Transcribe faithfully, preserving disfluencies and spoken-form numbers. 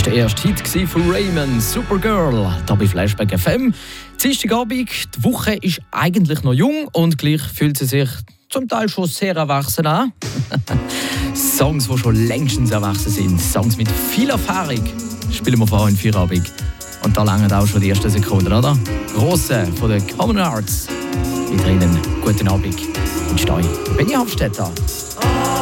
war der erste Hit von Raymond, Supergirl, hier bei Flashback F M. Dienstagabend, die Woche ist eigentlich noch jung und gleich fühlt sie sich zum Teil schon sehr erwachsen an. Songs, die schon längstens erwachsen sind, Songs mit viel Erfahrung, spielen wir vorhin in Feierabend. Und da langen auch schon die ersten Sekunden, oder? Grosse von den Common Arts. Mit drinnen, guten Abend. Und Steu, Benny Hofstetter.